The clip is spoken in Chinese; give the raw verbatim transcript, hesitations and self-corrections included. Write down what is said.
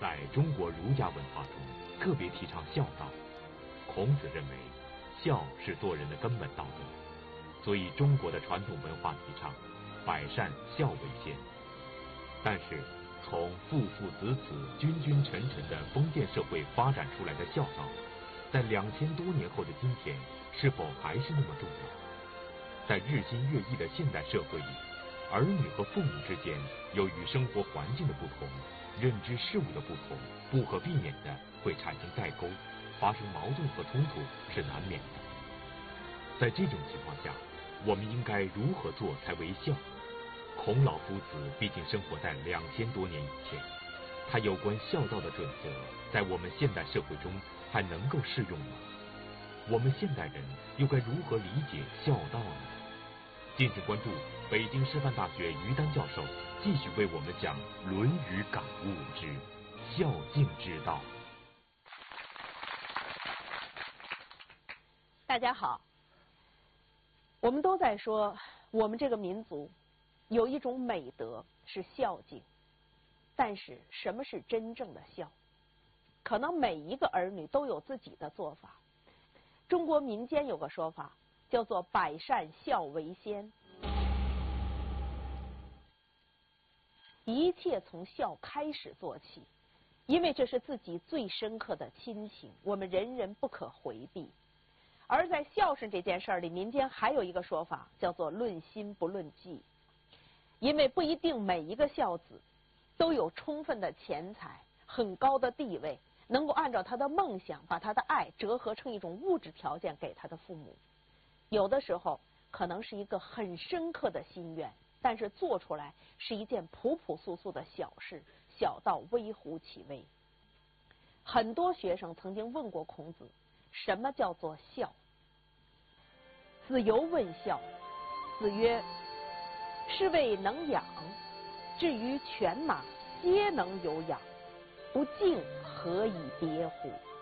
在中国儒家文化中，特别提倡孝道。孔子认为，孝是做人的根本道德，所以中国的传统文化提倡百善孝为先。但是，从父父子子、君君臣臣的封建社会发展出来的孝道，在两千多年后的今天，是否还是那么重要？在日新月异的现代社会里，儿女和父母之间，由于生活环境的不同、认知事物的不同，不可避免的会产生代沟，发生矛盾和冲突是难免的。在这种情况下，我们应该如何做才为孝？孔老夫子毕竟生活在两千多年以前，他有关孝道的准则，在我们现代社会中还能够适用吗？我们现代人又该如何理解孝道呢？敬请关注北京师范大学于丹教授继续为我们讲《论语感悟之孝敬之道》。 大家好，我们都在说我们这个民族有一种美德是孝敬，但是什么是真正的孝？可能每一个儿女都有自己的做法。中国民间有个说法叫做百善孝为先，一切从孝开始做起，因为这是自己最深刻的亲情，我们人人不可回避。而在孝顺这件事儿里，民间还有一个说法叫做论心不论迹，因为不一定每一个孝子都有充分的钱财、很高的地位，能够按照他的梦想把他的爱折合成一种物质条件给他的父母。有的时候可能是一个很深刻的心愿，但是做出来是一件朴朴素素的小事，小到微乎其微。很多学生曾经问过孔子，什么叫做孝？子游问孝，子曰：是谓能养，至于犬马，皆能有养，不敬何以别乎？